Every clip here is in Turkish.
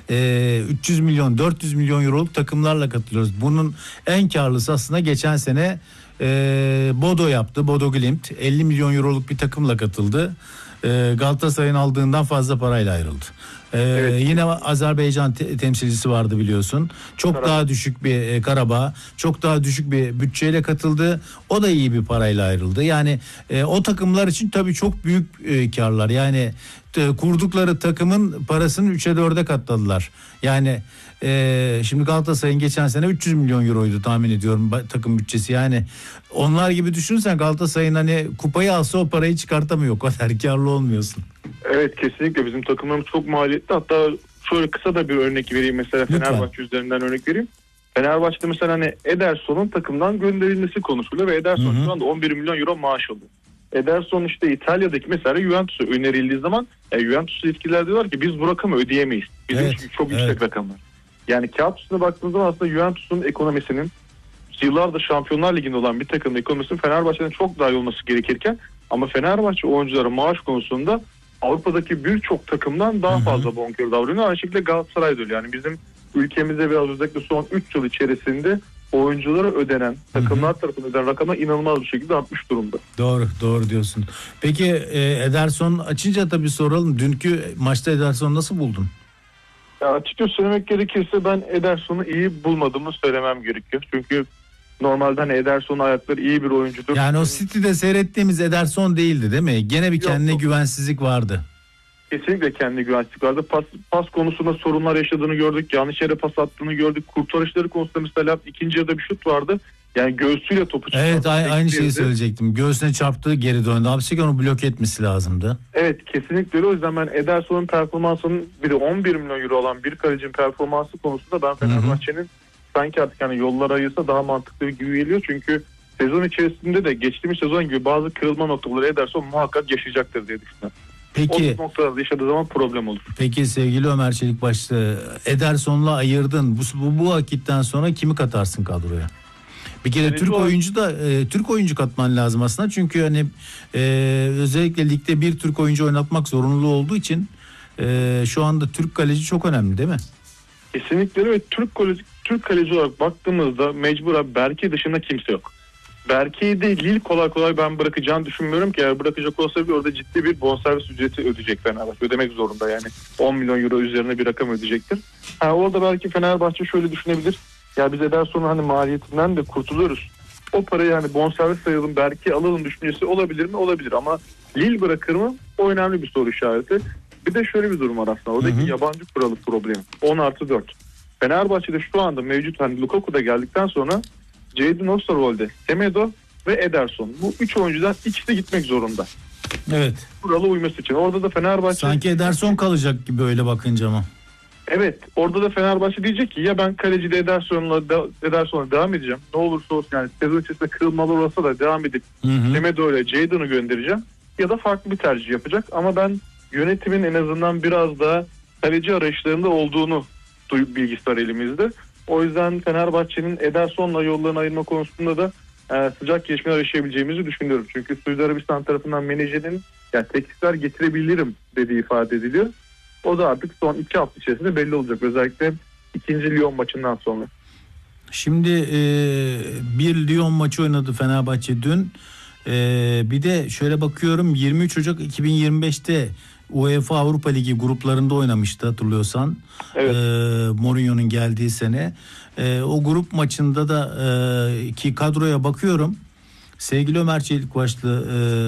300 milyon 400 milyon euroluk takımlarla katılıyoruz. Bunun en karlısı aslında geçen sene Bodo yaptı. Bodo Glimt 50 milyon euroluk bir takımla katıldı. Galatasaray'ın aldığından fazla parayla ayrıldı. Evet. Yine Azerbaycan temsilcisi vardı biliyorsun. Çok Karabağ. Daha düşük bir Karabağ, çok daha düşük bir bütçeyle katıldı. O da iyi bir parayla ayrıldı. Yani o takımlar için tabii çok büyük karlar. Yani kurdukları takımın parasını 3'e 4'e katladılar. Yani şimdi Galatasaray'ın geçen sene 300 milyon euroydu tahmin ediyorum takım bütçesi. Yani onlar gibi düşünürsen Galatasaray'ın hani kupayı alsa o parayı çıkartamıyor. O kadar karlı olmuyorsun. Evet, kesinlikle bizim takımlarımız çok maliyetli. Hatta şöyle kısa da bir örnek vereyim. Mesela Fenerbahçe üzerinden örnek vereyim. Fenerbahçe'de mesela hani Ederson'un takımdan gönderilmesi konuşuluyor ve Ederson şu anda 11 milyon euro maaş alıyor. Ederson işte İtalya'daki mesela Juventus'a önerildiği zaman Juventus'u yetkililer diyorlar ki biz bu rakamı ödeyemeyiz. Bizim çünkü çok yüksek rakamlar. Yani kağıt üstüne baktığınız zaman aslında Juventus'un ekonomisinin yıllardır Şampiyonlar Ligi'nde olan bir takımın ekonomisinin Fenerbahçe'den çok daha iyi olması gerekirken ama Fenerbahçe oyuncuları maaş konusunda Avrupa'daki birçok takımdan daha fazla bonkör davranıyor. Aynı şekilde Galatasaray da öyle. Yani bizim ülkemizde biraz özellikle son 3 yıl içerisinde oyunculara ödenen, takımlar tarafından ödenen rakamlar inanılmaz bir şekilde artmış durumda. Doğru diyorsun. Peki Ederson açınca tabii soralım. Dünkü maçta Ederson'u nasıl buldun? Ya açıkça söylemek gerekirse ben Ederson'u iyi bulmadığımı söylemem gerekiyor. Çünkü normalde hani Ederson'un ayakları iyi bir oyuncudur. Yani o City'de seyrettiğimiz Ederson değildi değil mi? Gene bir kendine güvensizlik vardı. Kesinlikle kendine güvensizlik vardı. Pas konusunda sorunlar yaşadığını gördük. Yanlış yere pas attığını gördük. Kurtarışları konusunda mesela ikinci yarıda bir şut vardı. Yani göğsüyle topu çıkardı. Evet, aynı şeyi söyleyecektim. Göğsüne çarptığı geri döndü. Hapsi onu blok etmesi lazımdı. Evet, kesinlikle öyle. O yüzden ben Ederson'un performansının bir de 11 milyon euro olan bir kalecinin performansı konusunda ben Fenerbahçe'nin sanki artık yani yollar ayırsa daha mantıklı gibi geliyor. Çünkü sezon içerisinde de geçtiğimiz sezon gibi bazı kırılma noktaları Ederson muhakkak yaşayacaktır diye düşünüyorum. Peki, o noktalarda yaşadığı zaman problem olur. Peki sevgili Ömer Çelikbaşlı, Ederson'la ayırdın. Bu vakitten sonra kimi katarsın kadroya? Bir kere Türk oyuncu katman lazım aslında. Çünkü hani özellikle ligde bir Türk oyuncu oynatmak zorunlu olduğu için şu anda Türk kaleci çok önemli değil mi? Kesinlikle ve Türk kaleci olarak baktığımızda mecburen Berke dışında kimse yok. Berke'yi de Lille kolay kolay ben bırakacağını düşünmüyorum ki. Eğer bırakacak olsa bir orada ciddi bir bonservis ücreti ödeyecek Fenerbahçe. Ödemek zorunda yani. 10 milyon euro üzerine bir rakam ödeyecektir. Orada belki Fenerbahçe şöyle düşünebilir. Ya biz Ederson'un hani maliyetinden de kurtuluyoruz. O parayı hani bonservis sayalım, Berke'yi alalım düşüncesi olabilir mi? Olabilir ama Lille bırakır mı? O önemli bir soru işareti. Bir de şöyle bir durum var aslında. Oradaki yabancı kuralı problemi. 10+4. Fenerbahçe'de şu anda mevcut hani Lukaku da geldikten sonra Jadon Osterwolde, Semedo ve Ederson. Bu 3 oyuncudan ikisi gitmek zorunda. Evet. Kurala uyması için. Orada da Fenerbahçe... Sanki Ederson kalacak gibi öyle bakınca ama. Evet. Orada da Fenerbahçe diyecek ki ya ben kalecide Ederson'la devam edeceğim. Ne olursa olsun yani sezon içerisinde kırılmalar olsa da devam edip Semedo ile Jadon'u göndereceğim. Ya da farklı bir tercih yapacak. Ama ben yönetimin en azından biraz daha kaleci arayışlarında olduğunu bilgisi var elimizde. O yüzden Fenerbahçe'nin Ederson'la yollarını ayırma konusunda da sıcak gelişmeler yaşayabileceğimizi düşünüyorum. Çünkü Suudi Arabistan tarafından menajerin yani teklifler getirebilirim dediği ifade ediliyor. O da artık son 2 hafta içerisinde belli olacak. Özellikle 2. Lyon maçından sonra. Şimdi bir Lyon maçı oynadı Fenerbahçe dün. Bir de şöyle bakıyorum 23 Ocak 2025'te UEFA Avrupa Ligi gruplarında oynamıştı hatırlıyorsan. Evet. Mourinho'nun geldiği sene. O grup maçında da ki kadroya bakıyorum. Sevgili Ömer Çelikbaşlı,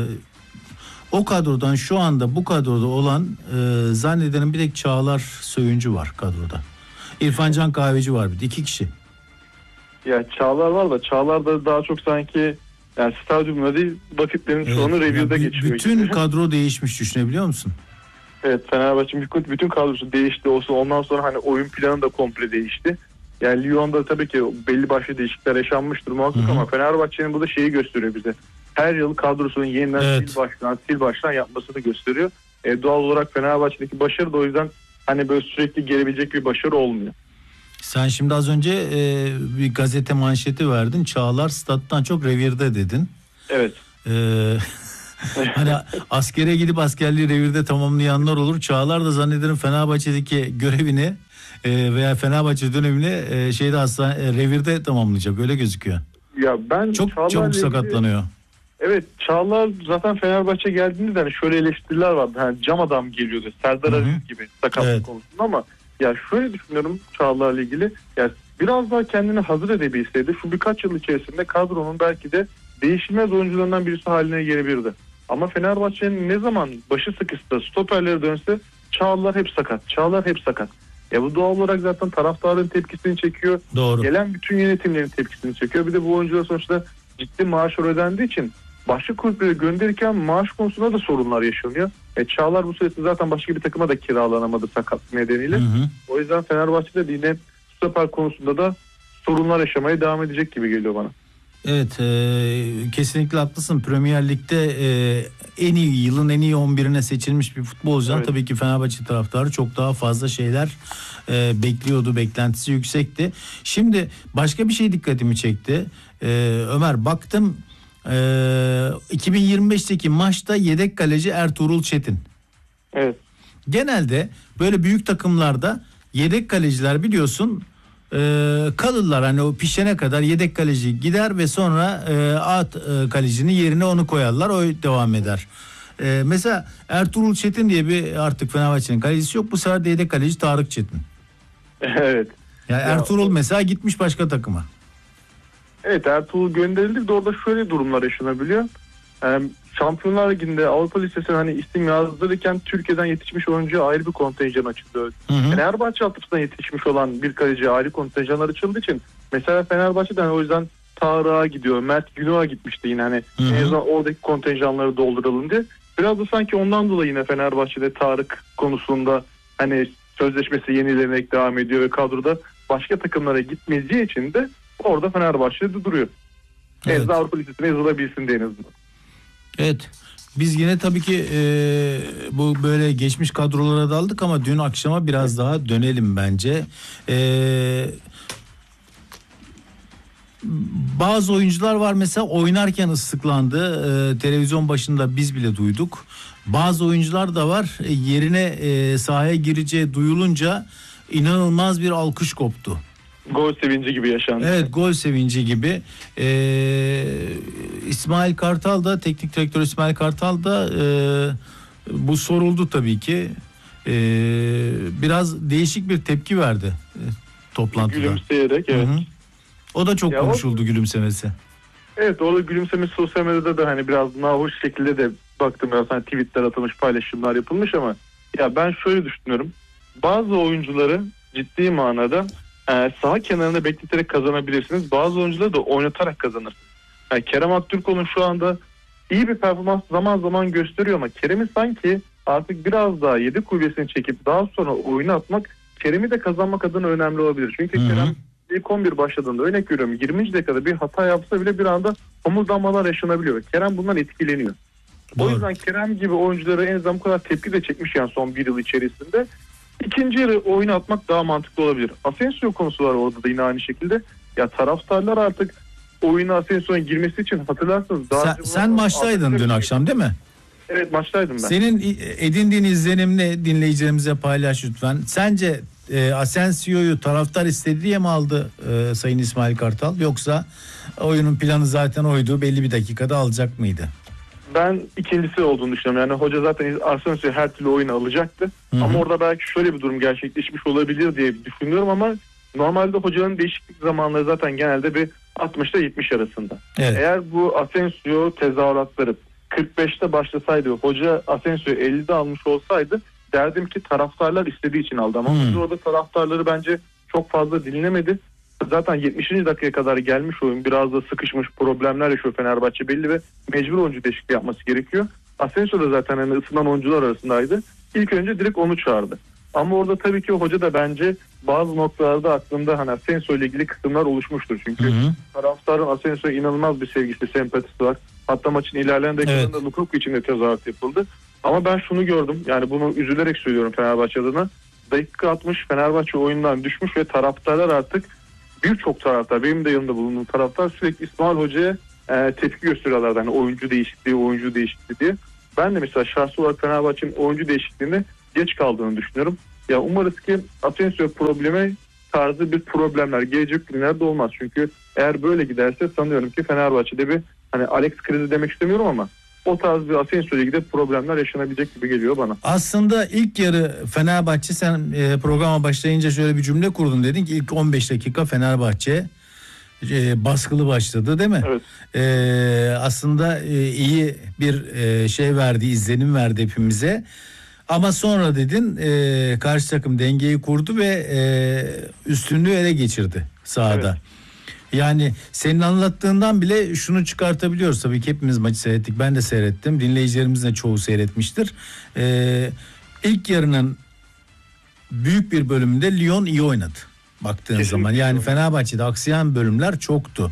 o kadrodan şu anda bu kadroda olan zannederim bir tek Çağlar Söyüncü var kadroda. İrfan Can Kahveci var bir de 2 kişi. Ya Çağlar var da Çağlar da daha çok sanki yani stadyumda değil vakitlerin çoğunu review'da geçiyor. Bütün kadro değişmiş düşünebiliyor musun? Evet, Fenerbahçe'nin bütün kadrosu değişti olsun. Ondan sonra hani oyun planı da komple değişti. Yani Lyon'da tabii ki belli başlı değişiklikler yaşanmıştır muhakkak ama Fenerbahçe'nin bu da şeyi gösteriyor bize. Her yıl kadrosunun yeniden sil baştan yapmasını gösteriyor. Doğal olarak Fenerbahçe'deki başarı da o yüzden hani böyle sürekli gelebilecek bir başarı olmuyor. Sen şimdi az önce bir gazete manşeti verdin. Çağlar stat'tan çok revirde dedin. Evet. Hani askere gidip askerliği revirde tamamlayanlar olur. Çağlar da zannederim Fenerbahçe'deki görevini veya Fenerbahçe dönemini revirde tamamlayacak, öyle gözüküyor. Ya ben Çok Çağlar'la çabuk ilgili- sakatlanıyor. Evet, Çağlar zaten Fenerbahçe geldiğinde de hani şöyle eleştiriler vardı. Hani cam adam geliyordu. Serdar Aziz gibi sakatlık Evet. konusunda ama ya şöyle düşünüyorum Çağlar'la ilgili. Ya biraz daha kendini hazır edebilseydi şu birkaç yıl içerisinde kadronun belki de değişilmez oyuncularından birisi haline gelebilirdi. Ama Fenerbahçe'nin ne zaman başı sıkışsa, stoperleri dönse Çağlar hep sakat. Çağlar hep sakat. Ya bu doğal olarak zaten taraftarın tepkisini çekiyor. Doğru. Gelen bütün yönetimlerin tepkisini çekiyor. Bir de bu oyuncular sonuçta ciddi maaş ödendiği için başka kulüplere gönderirken maaş konusunda da sorunlar yaşanıyor. Çağlar bu süreçte zaten başka bir takıma da kiralanamadı sakatlık nedeniyle. Hı hı. O yüzden Fenerbahçe'de de yine stoper konusunda da sorunlar yaşamaya devam edecek gibi geliyor bana. Evet, kesinlikle haklısın. Premier Lig'de yılın en iyi 11'ine seçilmiş bir futbolcudan Evet. tabii ki Fenerbahçe taraftarı çok daha fazla şeyler bekliyordu. Beklentisi yüksekti. Şimdi başka bir şey dikkatimi çekti. Ömer, baktım 2025'teki maçta yedek kaleci Ertuğrul Çetin. Evet. Genelde böyle büyük takımlarda yedek kaleciler biliyorsun kalırlar, hani o pişene kadar yedek kaleci gider ve sonra kalecinin yerine onu koyarlar, o devam eder. Mesela Ertuğrul Çetin diye bir artık Fenerbahçe'nin kalecisi yok, bu sefer de yedek kaleci Tarık Çetin. Evet. Yani Ertuğrul mesela gitmiş başka takıma. Evet, Ertuğrul gönderildi de orada şöyle durumlar yaşanabiliyor. Şampiyonlar Ligi'nde Avrupa Lisesi'ne hani isim yazdırırken Türkiye'den yetişmiş oyuncuya ayrı bir kontenjan açıldı. Hı hı. Fenerbahçe altyapısından yetişmiş olan bir kaleciye ayrı kontenjanlar açıldığı için mesela Fenerbahçe'den o yüzden Tarık'a gidiyor. Mert Günok'a gitmişti yine hani Hı hı. en azından oradaki kontenjanları dolduralım diye. Biraz da sanki ondan dolayı yine Fenerbahçe'de Tarık konusunda hani sözleşmesi yenilenerek devam ediyor ve kadroda başka takımlara gitmeyeceği için de orada Fenerbahçe'de duruyor. En Evet. azından Avrupa Lisesi'ne yazılabilsin diye en azından. Evet. Biz yine tabii ki bu böyle geçmiş kadrolara daldık ama dün akşama biraz daha dönelim bence. Bazı oyuncular var mesela oynarken ıslıklandı. Televizyon başında biz bile duyduk. Bazı oyuncular da var yerine sahaya gireceği duyulunca inanılmaz bir alkış koptu. Gol sevinci gibi yaşandı. Evet, gol sevinci gibi. İsmail Kartal da, teknik direktör İsmail Kartal da bu soruldu tabii ki. Biraz değişik bir tepki verdi toplantıda. Gülümseyerek, evet. Hı hı. O da çok Ya konuşuldu, gülümsemesi. Evet, orada gülümsemesi sosyal medyada da hani biraz nahoş şekilde de baktım, biraz hani tweetler atılmış, paylaşımlar yapılmış ama ya ben şöyle düşünüyorum. Bazı oyuncuları ciddi manada saha kenarında bekleterek kazanabilirsiniz. Bazı oyuncuları da oynatarak kazanırsınız. Yani Kerem Aktürkoğlu'nun şu anda iyi bir performans zaman zaman gösteriyor ama Kerem'i sanki artık biraz daha yedek kulübesini çekip daha sonra oyuna atmak Kerem'i de kazanmak adına önemli olabilir. Çünkü Hı hı. Kerem ilk 11 başladığında örnek veriyorum 20. dakikada bir hata yapsa bile bir anda homurdanmalar yaşanabiliyor. Kerem bundan etkileniyor. O Doğru. yüzden Kerem gibi oyuncuları en azından bu kadar tepki de çekmiş yani son bir yıl içerisinde. İkinci yarı oyuna atmak daha mantıklı olabilir. Asensio konusu var orada da yine aynı şekilde. Ya taraftarlar artık oyuna Asensio'nun girmesi için hatırlarsınız. Daha önce Sen maçtaydın dün akşam değil mi? Evet, maçtaydım ben. Senin edindiğin izlenimle dinleyicilerimize paylaş lütfen. Sence Asensio'yu taraftar istedi diye mi aldı Sayın İsmail Kartal, yoksa oyunun planı zaten oydu, belli bir dakikada alacak mıydı? Ben ikincisi olduğunu düşünüyorum. Yani hoca zaten Asensio'yu her türlü oyuna alacaktı. Hı-hı. Ama orada belki şöyle bir durum gerçekleşmiş olabilir diye düşünüyorum ama normalde hocanın değişiklik zamanları zaten genelde bir 60 ile 70 arasında. Evet. Eğer bu Asensio tezahüratları 45'te başlasaydı, hoca Asensio'yu 50'de almış olsaydı derdim ki taraftarlar istediği için aldı. Ama hoca orada taraftarları bence çok fazla dinlemedi. Zaten 70. dakikaya kadar gelmiş oyun, biraz da sıkışmış, problemler yaşıyor Fenerbahçe belli ve mecbur oyuncu değişikliği yapması gerekiyor. Asensio da zaten hani ısınan oyuncular arasındaydı. İlk önce direkt onu çağırdı. Ama orada tabii ki hoca da bence bazı noktalarda aklında hani Asensio ile ilgili kısımlar oluşmuştur. Çünkü taraftarın Asensio'ya inanılmaz bir sevgisi, sempatisi var. Hatta maçın ilerleyen dakikalarında Lukaku için de tezahürat yapıldı. Ama ben şunu gördüm, yani bunu üzülerek söylüyorum Fenerbahçe adına. Dakika 60 Fenerbahçe oyundan düşmüş ve taraftarlar artık birçok taraftar, benim de yanında bulunduğum taraftar sürekli İsmail Hoca'ya tepki gösteriyorlardı. Hani oyuncu değişikliği diye. Ben de mesela şahsi olarak Fenerbahçe'nin oyuncu değişikliğinde geç kaldığını düşünüyorum. Ya umarız ki Asensio problemi tarzı bir problemler gelecek günlerde olmaz. Çünkü eğer böyle giderse sanıyorum ki Fenerbahçe'de bir hani Alex krizi demek istemiyorum ama o tarz bir Asensio ile ilgili problemler yaşanabilecek gibi geliyor bana. Aslında ilk yarı Fenerbahçe, sen programa başlayınca şöyle bir cümle kurdun, dedin ki ilk 15 dakika Fenerbahçe baskılı başladı, değil mi? Evet. Aslında iyi bir şey verdi, izlenim verdi hepimize. Ama sonra dedin karşı takım dengeyi kurdu ve üstünlüğü ele geçirdi sahada. Evet. Yani senin anlattığından bile şunu çıkartabiliyoruz. Tabii ki hepimiz maçı seyrettik. Ben de seyrettim. Dinleyicilerimiz de çoğu seyretmiştir. İlk yarının büyük bir bölümünde Lyon iyi oynadı baktığın Kesinlikle zaman. Yani Fenerbahçe'de aksayan bölümler çoktu.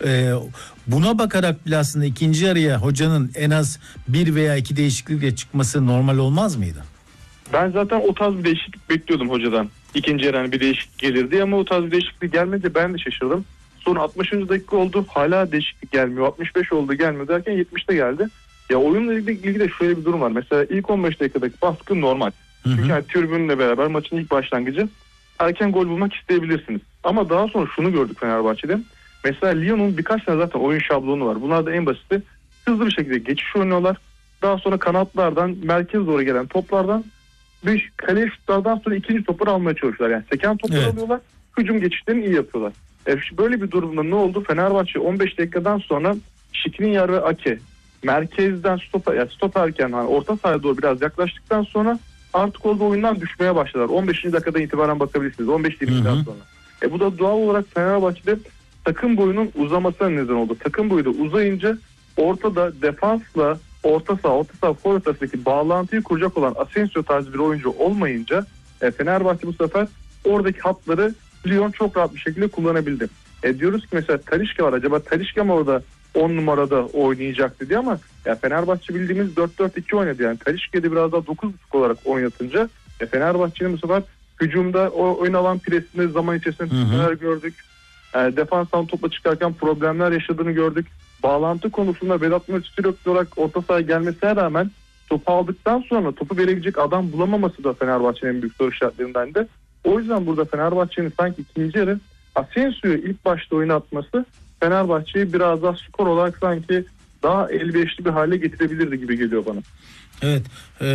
Buna bakarak bile aslında ikinci yarıya hocanın en az bir veya iki değişiklikle çıkması normal olmaz mıydı? Ben zaten o tarz bir değişiklik bekliyordum hocadan. İkinci yarı hani bir değişiklik gelirdi ama o tarz bir değişiklik gelmedi, ben de şaşırdım. Sonra 60. dakika oldu, hala değişiklik gelmiyor. 65 oldu, gelmiyor derken 70'te geldi. Ya oyunla ilgili de şöyle bir durum var. Mesela ilk 15 dakikadaki baskı normal. Çünkü yani tribünle beraber maçın ilk başlangıcı, erken gol bulmak isteyebilirsiniz. Ama daha sonra şunu gördük Fenerbahçe'de. Mesela Lyon'un birkaç tane zaten oyun şablonu var. Bunlar da en basiti. Hızlı bir şekilde geçiş oynuyorlar. Daha sonra kanatlardan merkez doğru gelen toplardan ve kaleye şutlardan sonra ikinci topları almaya çalışıyorlar. Yani seken topları alıyorlar. Hücum geçişlerini iyi yapıyorlar. Böyle bir durumda ne oldu? Fenerbahçe 15 dakikadan sonra Skriniar ve Ake merkezden stoperken yani orta sahaya doğru biraz yaklaştıktan sonra artık orada oyundan düşmeye başladılar. 15. dakikadan itibaren bakabilirsiniz. 15-20'den sonra. Bu da doğal olarak Fenerbahçe'de takım boyunun uzamasına neden oldu. Takım boyu da uzayınca ortada defansla orta saha forvet arasındaki bağlantıyı kuracak olan Asensio tarzı bir oyuncu olmayınca Fenerbahçe bu sefer oradaki hatları Lyon çok rahat bir şekilde kullanabildi. Diyoruz ki mesela Talisca var. Acaba Talisca mı orada 10 numarada oynayacaktı diye ama ya Fenerbahçe bildiğimiz 4-4-2 oynadı. Yani Talisca'yı biraz daha 9.5 olarak oynatınca Fenerbahçe'nin bu sefer hücumda o oyun alan presinde zaman içerisinde düşmeler gördük. Defanstan topla çıkarken problemler yaşadığını gördük. Bağlantı konusunda Vedat Muriç sürekli olarak orta sahaya gelmesine rağmen topu aldıktan sonra topu verebilecek adam bulamaması da Fenerbahçe'nin en büyük soru işaretlerinden de. O yüzden burada Fenerbahçe'nin sanki ikinci yarı Asensio'yu ilk başta oynatması Fenerbahçe'yi biraz daha skor olarak sanki daha elverişli bir hale getirebilirdi gibi geliyor bana. Evet,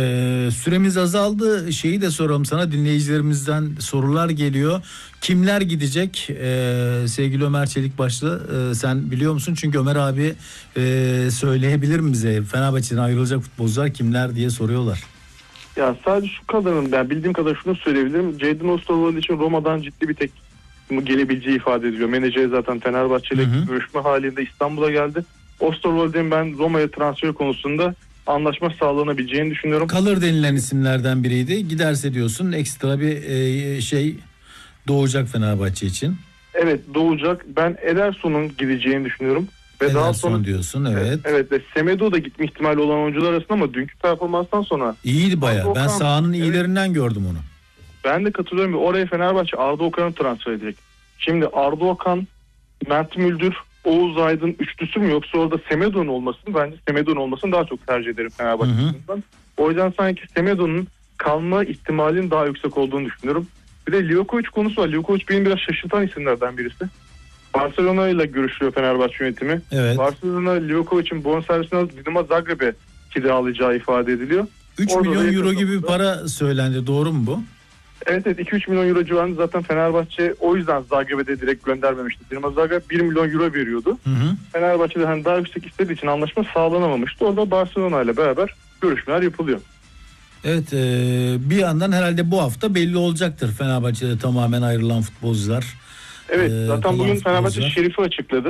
süremiz azaldı. Şeyi de soralım sana, dinleyicilerimizden sorular geliyor. Kimler gidecek? Sevgili Ömer Çelikbaşlı, sen biliyor musun? Çünkü Ömer abi söyleyebilir mi bize? Fenerbahçe'den ayrılacak futbolcular kimler diye soruyorlar. Ya sadece şu kadarını, ben bildiğim kadar şunu söyleyebilirim. Jadon Osterwolde için Roma'dan ciddi bir teklif gelebileceği ifade ediliyor. Menajeri zaten Fenerbahçe ile görüşme halinde İstanbul'a geldi. Osterwolde'nin ben Roma'ya transfer konusunda anlaşma sağlanabileceğini düşünüyorum. Kalır denilen isimlerden biriydi. Giderse diyorsun ekstra bir şey doğacak Fenerbahçe için. Evet, doğacak. Ben Ederson'un gideceğini düşünüyorum. Ve Ederson daha sonra diyorsun, evet. Evet ve Semedo da gitme ihtimali olan oyuncular arasında ama dünkü performanstan sonra İyiydi bayağı. Ben sahanın evet, iyilerinden gördüm onu. Ben de katılıyorum ve oraya Fenerbahçe Arda Okan'ı transfer edecek. Şimdi Arda Okan, Mert Müldür, Oğuz Aydın üçlüsü mü yoksa orada Semedo'nun olmasını, bence Semedo'nun olmasını daha çok tercih ederim Fenerbahçe'den. O yüzden sanki Semedo'nun kalma ihtimalinin daha yüksek olduğunu düşünüyorum. Bir de Livakovic konusu var. Livakovic benim biraz şaşırtan isimlerden birisi. Barcelona ile görüşüyor Fenerbahçe yönetimi. Evet. Barcelona Livakovic'in bonservisini Dinamo Zagreb'e kiralayacağı ifade ediliyor. 3 Orada milyon euro yakın gibi bir zamanda para söylendi, doğru mu bu? Evet 2-3 milyon euro civarında zaten Fenerbahçe o yüzden Zagreb'e direkt göndermemişti. Dinamo Zagreb 1 milyon euro veriyordu. Fenerbahçe'de hani daha yüksek istediği için anlaşma sağlanamamıştı. Orada Barcelona ile beraber görüşmeler yapılıyor. Evet, bir yandan herhalde bu hafta belli olacaktır Fenerbahçe'de tamamen ayrılan futbolcular. Evet zaten bugün Fenerbahçe Şerif'i açıkladı.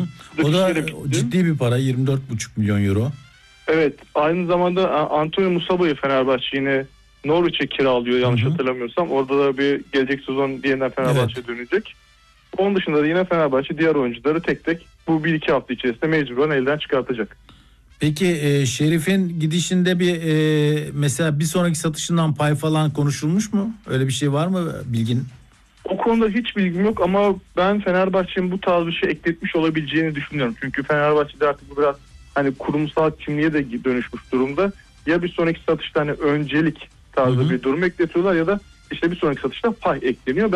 O da ciddi bir para, 24,5 milyon euro. Evet, aynı zamanda Antonio Musaba'yı Fenerbahçe yine Norwich'e kiralıyor yanlış hatırlamıyorsam. Orada da bir gelecek sezon yeniden Fenerbahçe dönecek. Onun dışında da yine Fenerbahçe diğer oyuncuları tek tek bu 1-2 hafta içerisinde mecburen elden çıkartacak. Peki Şerif'in gidişinde bir mesela bir sonraki satışından pay falan konuşulmuş mu? Öyle bir şey var mı bilgin? O konuda hiç bilgim yok ama ben Fenerbahçe'nin bu tarz bir şey ekletmiş olabileceğini düşünüyorum. Çünkü Fenerbahçe'de artık bu biraz hani kurumsal kimliğe de dönüşmüş durumda. Ya bir sonraki satışta hani öncelik tarzı bir durum ekletiyorlar ya da işte bir sonraki satışta pay ekleniyor.